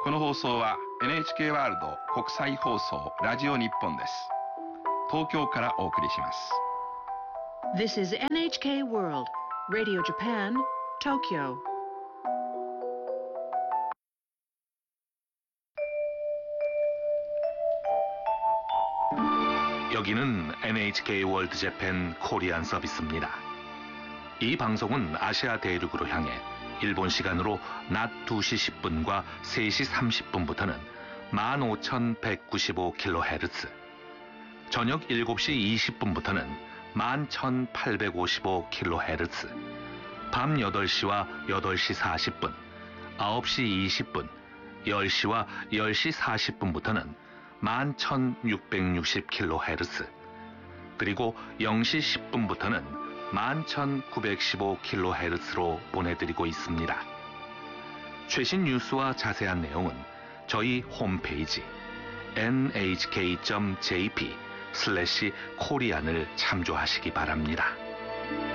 この放送は NHK ワールド国際放送ラジオ日本です。東京からお送りします。 This is NHK World Radio Japan, Tokyo. 여기는 NHK 월드 재팬 코리안 서비스입니다. 이 방송은 아시아 대륙으로 향해 일본 시간으로 낮 2시 10분과 3시 30분부터는 15,195kHz, 저녁 7시 20분부터는 11,855kHz, 밤 8시와 8시 40분, 9시 20분, 10시와 10시 40분부터는 11,660kHz, 그리고 0시 10분부터는 11,915kHz로 보내드리고 있습니다. 최신 뉴스와 자세한 내용은 저희 홈페이지 nhk.jp/korean을 참조하시기 바랍니다.